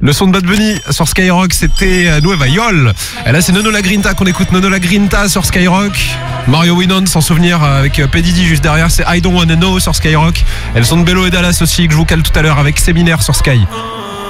Le son de Bad Bunny sur Skyrock, c'était Nueva Yol. Et là, c'est Nono La Grinta qu'on écoute. Nono La Grinta sur Skyrock. Mario Winans, sans souvenir, avec P. Diddy juste derrière. C'est I Don't Wanna Know sur Skyrock. Et le son de Bello et Dallas aussi, que je vous cale tout à l'heure avec Séminaire sur Sky.